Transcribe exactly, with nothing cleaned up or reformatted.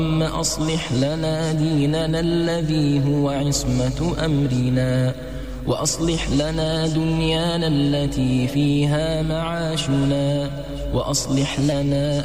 أصلح لنا ديننا الذي هو عصمة أمرنا وأصلح لنا دنيانا التي فيها معاشنا وأصلح لنا